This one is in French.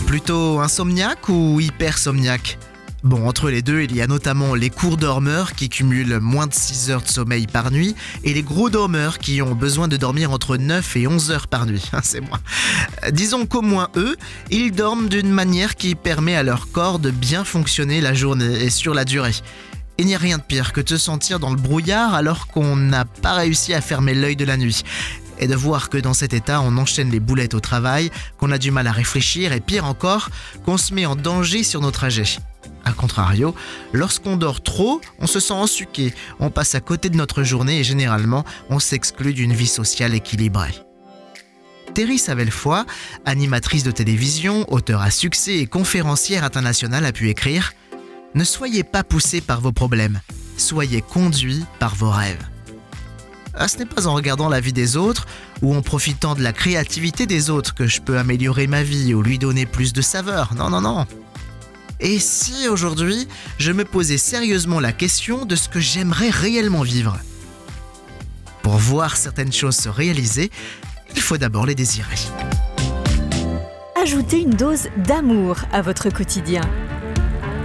Plutôt insomniaque ou hypersomniaque ? Bon, entre les deux, il y a notamment les courts dormeurs qui cumulent moins de 6 heures de sommeil par nuit et les gros dormeurs qui ont besoin de dormir entre 9 et 11 heures par nuit. C'est moi. Disons qu'au moins eux, ils dorment d'une manière qui permet à leur corps de bien fonctionner la journée et sur la durée. Il n'y a rien de pire que de se sentir dans le brouillard alors qu'on n'a pas réussi à fermer l'œil de la nuit. Et de voir que dans cet état, on enchaîne les boulettes au travail, qu'on a du mal à réfléchir et pire encore, qu'on se met en danger sur nos trajets. A contrario, lorsqu'on dort trop, on se sent ensuqué, on passe à côté de notre journée et généralement, on s'exclut d'une vie sociale équilibrée. Terry Savelfoy, animatrice de télévision, auteure à succès et conférencière internationale, a pu écrire « Ne soyez pas poussés par vos problèmes, soyez conduits par vos rêves ». Ce n'est pas en regardant la vie des autres ou en profitant de la créativité des autres que je peux améliorer ma vie ou lui donner plus de saveur. Non. Et si aujourd'hui, je me posais sérieusement la question de ce que j'aimerais réellement vivre ? Pour voir certaines choses se réaliser, il faut d'abord les désirer. Ajoutez une dose d'amour à votre quotidien.